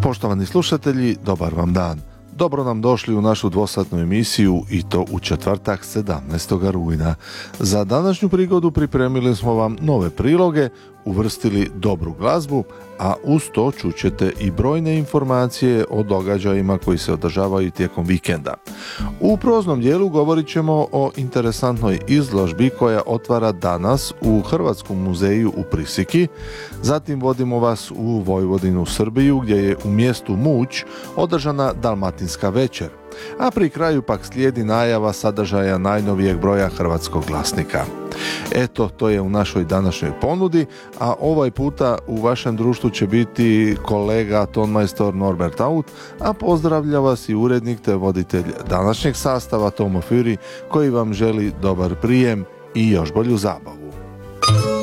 Poštovani slušatelji, dobar vam dan. Dobro nam došli u našu dvosatnu emisiju i to u četvrtak 17. rujna. Za današnju prigodu pripremili smo vam nove priloge, uvrstili dobru glazbu, a uz to čućete i brojne informacije o događajima koji se održavaju tijekom vikenda. U proznom dijelu govorit ćemo o interesantnoj izložbi koja otvara danas u Hrvatskom muzeju u Prisiki. Zatim vodimo vas u Vojvodinu, Srbiju, gdje je u mjestu Muć održana Dalmatinska večer. A pri kraju pak slijedi najava sadržaja najnovijeg broja Hrvatskog glasnika. Eto, to je u našoj današnjoj ponudi, a ovaj puta u vašem društvu će biti kolega tonmajstor Norbert Aut, a pozdravlja vas i urednik te voditelj današnjeg sastava Tomo Fury, koji vam želi dobar prijem i još bolju zabavu.